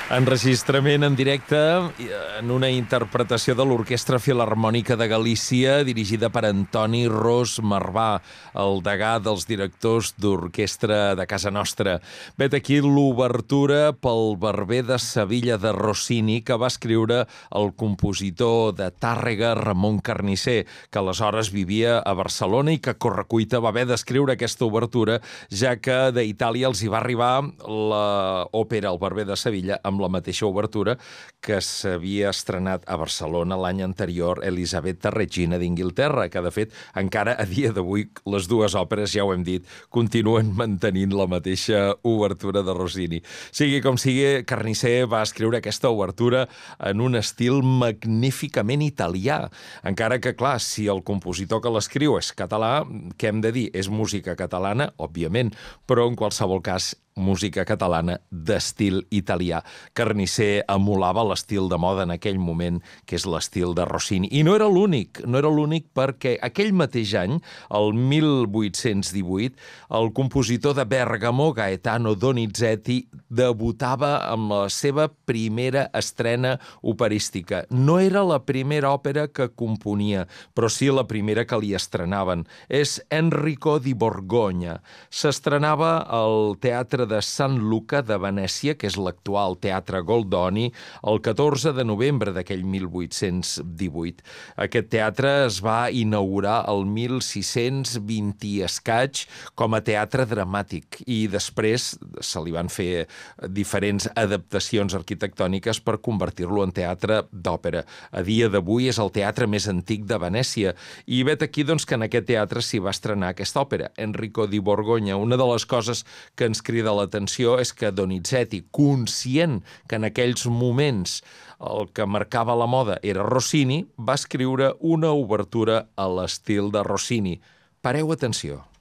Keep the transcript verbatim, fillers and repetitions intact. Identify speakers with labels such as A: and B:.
A: Enregistrament en directe en una interpretació de l'Orquestra Filharmònica de Galícia dirigida per Antoni Ros Marvà, el degà dels directors d'orquestra de casa nostra. Vet aquí l'obertura pel Barber de Sevilla de Rossini, que va escriure el compositor de Tàrrega, Ramon Carnisser, que aleshores vivia a Barcelona i que a correcuita va haver d'escriure aquesta obertura, ja que d'Itàlia els hi va arribar l'òpera El Barber de Sevilla amb la mateixa obertura que s'havia estrenat a Barcelona l'any anterior Elisabetta Regina d'Inglaterra, que de fet encara a dia d'avui les dues òperes, ja ho hem dit, continuen mantenint la mateixa obertura de Rossini. Sigui com sigui, Carnisser va escriure aquesta obertura en un estil magníficament italià, encara que, clar, si el compositor que l'escriu és català, què hem de dir? És música catalana, òbviament, però en qualsevol cas música catalana d'estil italià. Carnisser emulava l'estil de moda en aquell moment, que és l'estil de Rossini. I no era l'únic, no era l'únic perquè aquell mateix any, el mil vuit-cents divuit, el compositor de Bèrgamo, Gaetano Donizetti, debutava amb la seva primera estrena operística. No era la primera òpera que componia, però sí la primera que li estrenaven. És Enrico di Borgogna. S'estrenava al Teatre de Sant Luca de Venècia, que és l'actual Teatre Goldoni, el catorze de novembre d'aquell mil vuit-cents divuit. Aquest teatre es va inaugurar el mil sis-cents vint i escaig com a teatre dramàtic i després se li van fer diferents adaptacions arquitectòniques per convertir-lo en teatre d'òpera. A dia d'avui és el teatre més antic de Venècia i vet aquí doncs, que en aquest teatre s'hi va estrenar aquesta òpera, Enrico di Borgogna. Una de les coses que ens crida l'atenció és que Donizetti, conscient que en aquells moments el que marcava la moda era Rossini, va escriure una obertura a l'estil de Rossini. Pareu atenció.